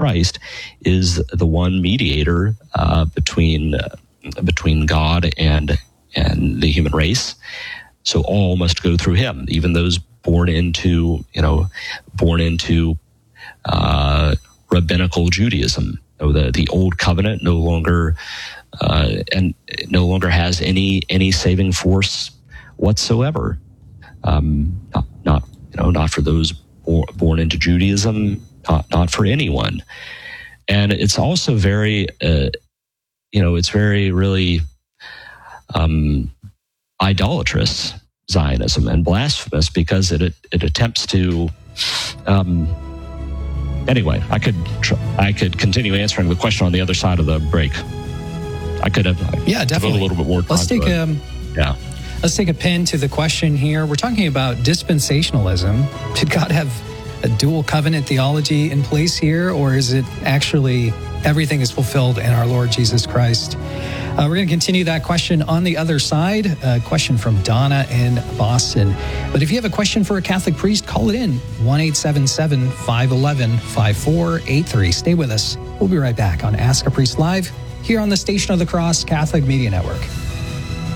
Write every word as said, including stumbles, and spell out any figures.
Christ, is the one mediator uh, between uh, between God and and the human race. So all must go through him, even those born into you know born into uh, rabbinical Judaism. So the the old covenant no longer uh, and no longer has any any saving force whatsoever. Um, not, not you know not for those born, born into Judaism, not not for anyone. And it's also very uh, you know it's very really um, idolatrous Zionism and blasphemous, because it it attempts to. Um, Anyway, I could tr- I could continue answering the question on the other side of the break. I could have yeah, definitely a little bit more time. Let's take a um, yeah. Let's take a pin to the question here. We're talking about dispensationalism. Did God have a dual covenant theology in place here, or is it actually everything is fulfilled in our Lord Jesus Christ? Uh, we're going to continue that question on the other side. A question from Donna in Boston. But if you have a question for a Catholic priest, call it in. one eight seven seven, five one one, five four eight three. Stay with us. We'll be right back on Ask a Priest Live here on the Station of the Cross Catholic Media Network.